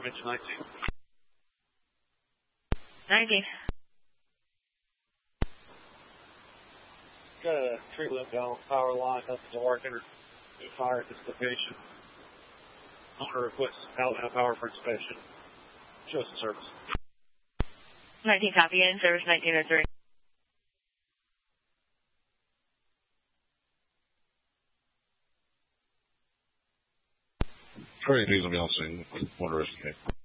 damage, 19. 19. Got a tree limb down power line up to the Larkin fire dissipation. Owner requests Alabama Power for inspection. Shows the service. 19 copy in, service 1903. Trey, please on the scene. Water escape.